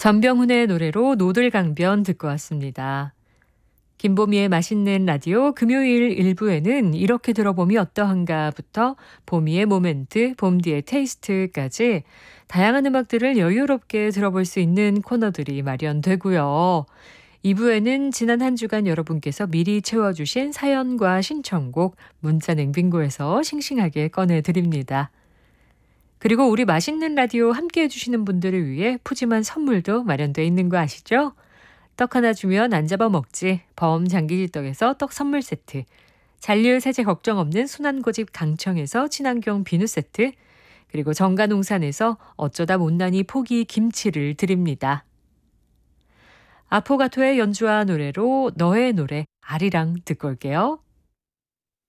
전병훈의 노래로 노들강변 듣고 왔습니다. 김보미의 맛있는 라디오 금요일 1부에는 이렇게 들어봄이 어떠한가부터 보미의 모멘트, 봄디의 테이스트까지 다양한 음악들을 여유롭게 들어볼 수 있는 코너들이 마련되고요. 2부에는 지난 한 주간 여러분께서 미리 채워주신 사연과 신청곡 문자 냉빙고에서 싱싱하게 꺼내드립니다. 그리고 우리 맛있는 라디오 함께 해주시는 분들을 위해 푸짐한 선물도 마련되어 있는 거 아시죠? 떡 하나 주면 안 잡아먹지 범장기질떡에서 떡 선물 세트, 잔류 세제 걱정 없는 순환고집 강청에서 친환경 비누 세트, 그리고 정가농산에서 어쩌다 못난이 포기 김치를 드립니다. 아포가토의 연주와 노래로 너의 노래 아리랑 듣고 올게요.